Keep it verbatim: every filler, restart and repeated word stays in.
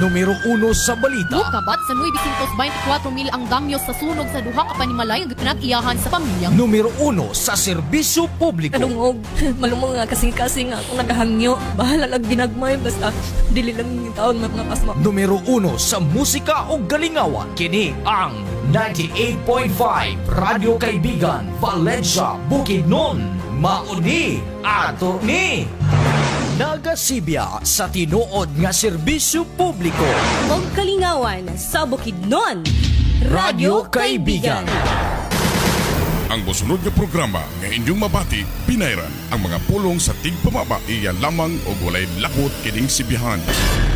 numero uno sa balita. Mukabat sa nueve twenty-four mil ang damyo sa sunog sa duha ka panimalay nga pinag-iyahan sa pamilya. Numero uno sa serbisyo publiko. Kalungog, malumong nga kasing-kasing nga akong nagahangyo. Bahala lang ginagmay, basta dili lang yung taon mga pasma. Numero uno sa musika o galingawan. Kini ang ninety-eight point five Radio Kaibigan, Valencia, Bukidnon. Mauni ato ni nagasibya sa tinuod nga serbisyo publiko. Og kalingawan sa Bukidnon, Radio Kaibigan. Ang mosunod nga programa nga inyong mabati, pinayran ang mga pulong sa tigpamaba iya lamang o walay lakot kining sibihan.